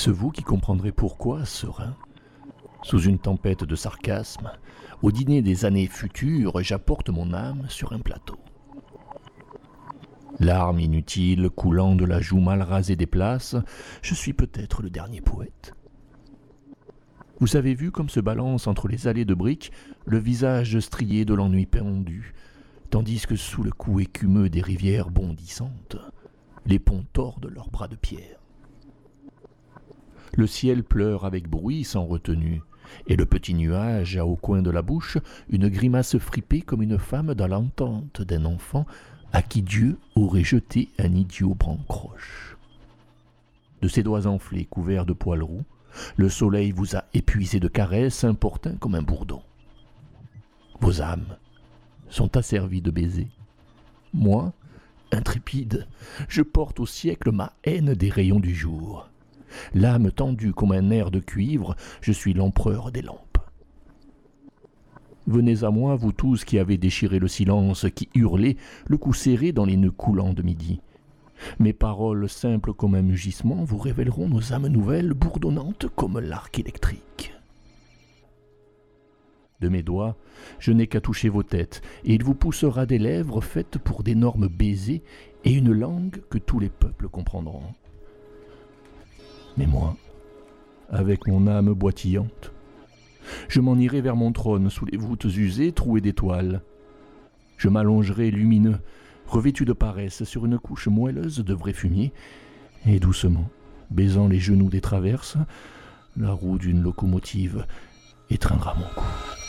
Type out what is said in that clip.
Est-ce vous qui comprendrez pourquoi, serein, sous une tempête de sarcasme, au dîner des années futures, j'apporte mon âme sur un plateau. Larmes inutiles coulant de la joue mal rasée des places, je suis peut-être le dernier poète. Vous avez vu comme se balance entre les allées de briques le visage strié de l'ennui pendu, tandis que sous le cou écumeux des rivières bondissantes, les ponts tordent leurs bras de pierre. Le ciel pleure avec bruit sans retenue, et le petit nuage a au coin de la bouche une grimace fripée comme une femme dans l'entente d'un enfant à qui Dieu aurait jeté un idiot brancroche. De ses doigts enflés couverts de poils roux, le soleil vous a épuisé de caresses importuns comme un bourdon. Vos âmes sont asservies de baisers. Moi, intrépide, je porte au siècle ma haine des rayons du jour. L'âme tendue comme un nerf de cuivre, je suis l'empereur des lampes. Venez à moi, vous tous qui avez déchiré le silence, qui hurlez, le cou serré dans les nœuds coulants de midi. Mes paroles simples comme un mugissement vous révéleront nos âmes nouvelles, bourdonnantes comme l'arc électrique. De mes doigts, je n'ai qu'à toucher vos têtes, et il vous poussera des lèvres faites pour d'énormes baisers et une langue que tous les peuples comprendront. Mais moi, avec mon âme boitillante, je m'en irai vers mon trône sous les voûtes usées, trouées d'étoiles. Je m'allongerai lumineux, revêtu de paresse, sur une couche moelleuse de vrai fumier, et doucement, baisant les genoux des traverses, la roue d'une locomotive étreindra mon cou.